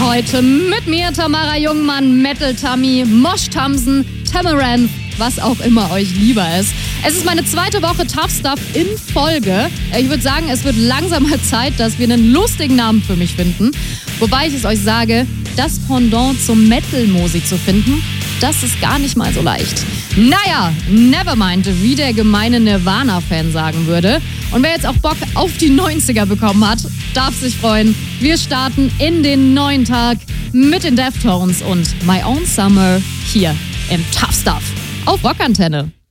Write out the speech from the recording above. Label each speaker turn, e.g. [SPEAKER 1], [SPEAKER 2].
[SPEAKER 1] Heute mit mir Tamara Jungmann, Metal Tammy, Mosh Tamsen, Tamaranth, was auch immer euch lieber ist. Es ist meine zweite Woche Tough Stuff in Folge. Ich würde sagen, es wird langsam mal Zeit, dass wir einen lustigen Namen für mich finden. Wobei ich es euch sage, das Pendant zum Metal-Mosi zu finden, das ist gar nicht mal so leicht. Naja, nevermind, wie der gemeine Nirvana-Fan sagen würde. Und wer jetzt auch Bock auf die 90er bekommen hat, darf sich freuen. Wir starten in den neuen Tag mit den Deftones und My Own Summer hier im Tough Stuff auf Rockantenne.